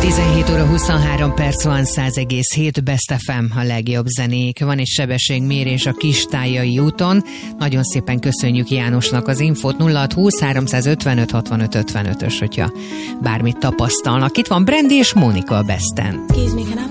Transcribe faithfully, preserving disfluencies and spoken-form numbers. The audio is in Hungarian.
tizenhét óra huszonhárom perc van, száz egész hét Best ef em, a legjobb zenék. Van egy sebességmérés a Kistájai úton. Nagyon szépen köszönjük Jánosnak az infót. Nulla hat húsz háromszázötvenöt hatvanöt ötvenötös, hogyha bármit tapasztalnak. Itt van Brendi és Mónika a Besten.